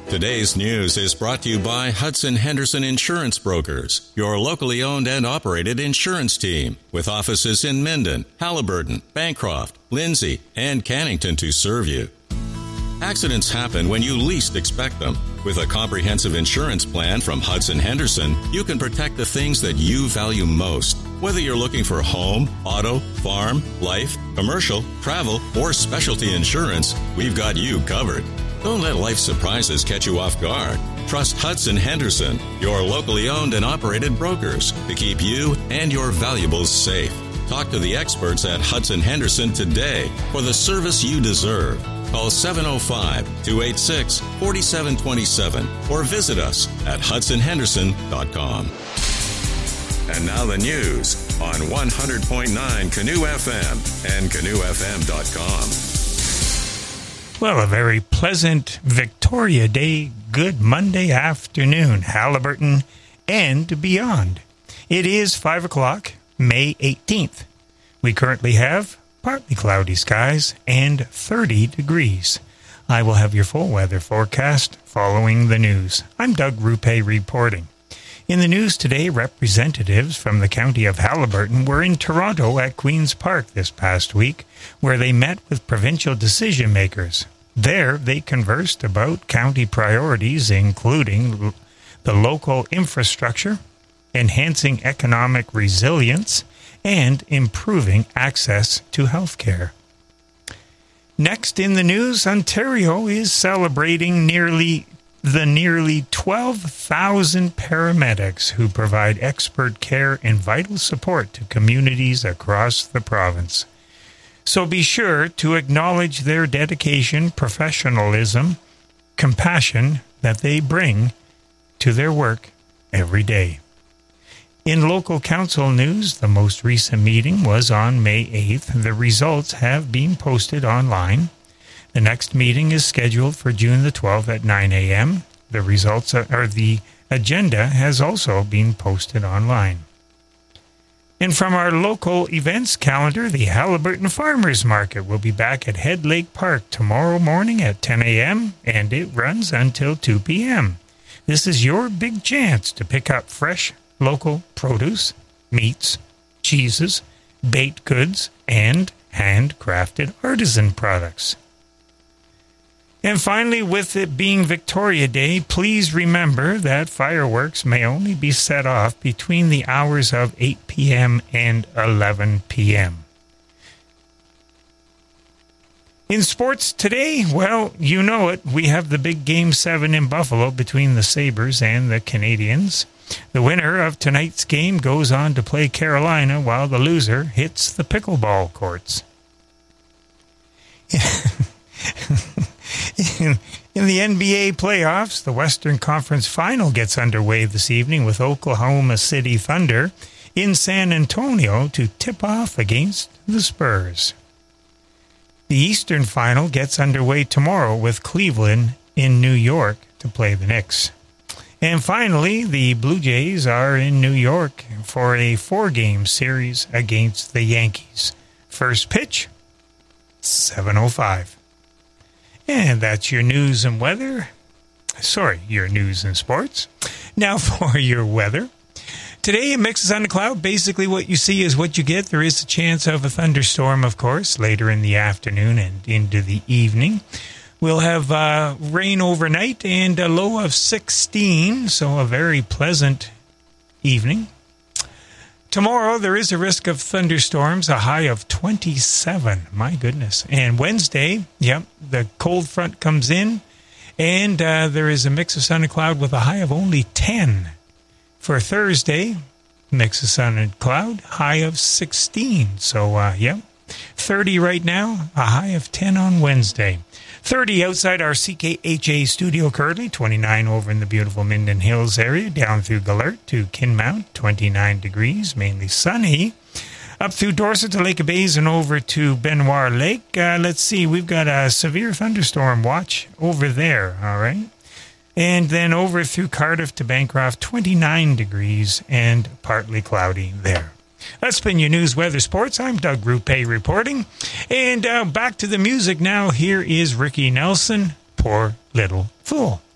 Today's news is brought to you by Hudson Henderson Insurance Brokers, your locally owned and operated insurance team, with offices in Minden, Halliburton, Bancroft, Lindsay, and Cannington to serve you. Accidents happen when you least expect them. With a comprehensive insurance plan from Hudson Henderson, you can protect the things that you value most. Whether you're looking for home, auto, farm, life, commercial, travel, or specialty insurance, we've got you covered. Don't let life's surprises catch you off guard. Trust Hudson Henderson, your locally owned and operated brokers, to keep you and your valuables safe. Talk to the experts at Hudson Henderson today for the service you deserve. Call 705-286-4727 or visit us at hudsonhenderson.com. And now the news on 100.9 Canoe FM and canoefm.com. Well, a very pleasant Victoria Day, good Monday afternoon, Halliburton and beyond. It is 5 o'clock, May 18th. We currently have partly cloudy skies and 30 degrees. I will have your full weather forecast following the news. I'm Doug Rupe reporting. In the news today, representatives from the county of Halliburton were in Toronto at Queen's Park this past week, where they met with provincial decision makers. There, they conversed about county priorities, including the local infrastructure, enhancing economic resilience, and improving access to health care. Next in the news, Ontario is celebrating nearly 12,000 paramedics who provide expert care and vital support to communities across the province. So be sure to acknowledge their dedication, professionalism, compassion that they bring to their work every day. In local council news, the most recent meeting was on May 8th. The results have been posted online. The next meeting is scheduled for June the 12th at 9 a.m. The results the agenda has also been posted online. And from our local events calendar, the Halliburton Farmers Market will be back at Head Lake Park tomorrow morning at 10 a.m. and it runs until 2 p.m. This is your big chance to pick up fresh local produce, meats, cheeses, baked goods, and handcrafted artisan products. And finally, with it being Victoria Day, please remember that fireworks may only be set off between the hours of 8 p.m. and 11 p.m. In sports today, well, you know it, we have the big Game 7 in Buffalo between the Sabres and the Canadiens. The winner of tonight's game goes on to play Carolina, while the loser hits the pickleball courts. In the NBA playoffs, the Western Conference Final gets underway this evening with Oklahoma City Thunder in San Antonio to tip off against the Spurs. The Eastern Final gets underway tomorrow with Cleveland in New York to play the Knicks. And finally, the Blue Jays are in New York for a 4-game series against the Yankees. First pitch, 7:05. And that's your news and weather. Your news and sports. Now for your weather. Today, it mixes on the cloud. Basically, what you see is what you get. There is a chance of a thunderstorm, of course, later in the afternoon and into the evening. We'll have rain overnight and a low of 16, so a very pleasant evening. Tomorrow, there is a risk of thunderstorms, a high of 27. My goodness. And Wednesday, the cold front comes in, and there is a mix of sun and cloud with a high of only 10. For Thursday, mix of sun and cloud, high of 16. So, 30 right now, a high of 10 on Wednesday. 30 outside our CKHA studio currently, 29 over in the beautiful Minden Hills area, down through Gallert to Kinmount, 29 degrees, mainly sunny. Up through Dorset to Lake of Bays and over to Benoit Lake. Let's see, we've got a severe thunderstorm watch over there, all right? And then over through Cardiff to Bancroft, 29 degrees and partly cloudy there. That's been your news, weather, sports. I'm Doug Rupe reporting. And back to the music now. Here is Ricky Nelson, Poor Little Fool.